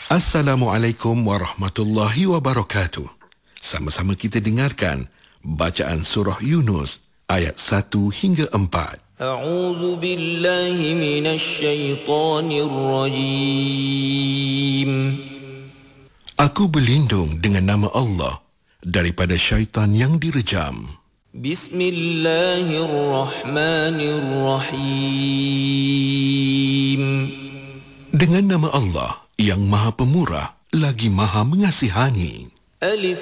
Assalamualaikum warahmatullahi wabarakatuh. Sama-sama kita dengarkan bacaan surah Yunus ayat 1 hingga 4. A'udzu billahi minasy syaithanir rajim. Aku berlindung dengan nama Allah daripada syaitan yang direjam. Bismillahirrahmanirrahim. Dengan nama Allah yang Maha Pemurah lagi Maha Mengasihani. Alif